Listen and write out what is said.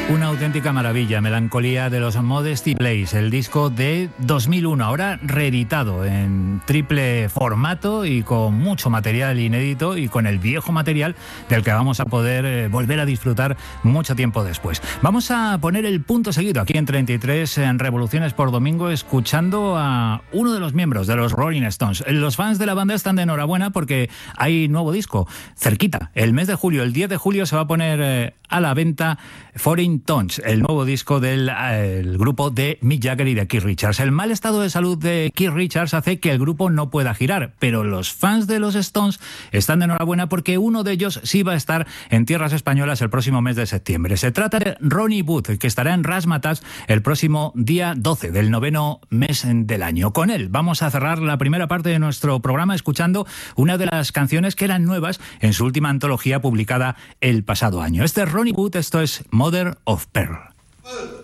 Una auténtica maravilla, Melancolía de los Modesty Blaze, el disco de 2001, ahora reeditado en triple formato y con mucho material inédito y con el viejo material del que vamos a poder volver a disfrutar mucho tiempo después. Vamos a poner el punto seguido aquí en 33 en Revoluciones por Domingo, escuchando a uno de los miembros de los Rolling Stones. Los fans de la banda están de enhorabuena porque hay nuevo disco cerquita. El mes de julio, el 10 de julio, se va a poner a la venta Foreign Tones, el nuevo disco del grupo de Mick Jagger y de Keith Richards. El mal estado de salud de Keith Richards hace que el grupo no pueda girar, pero los fans de los Stones están de enhorabuena porque uno de ellos sí va a estar en tierras españolas el próximo mes de septiembre. Se trata de Ronnie Wood, que estará en Razzmatazz el próximo día 12 del 9º mes del año. Con él vamos a cerrar la primera parte de nuestro programa escuchando una de las canciones que eran nuevas en su última antología publicada el pasado año. Este es Ronnie Wood, esto es Mother of Pearl.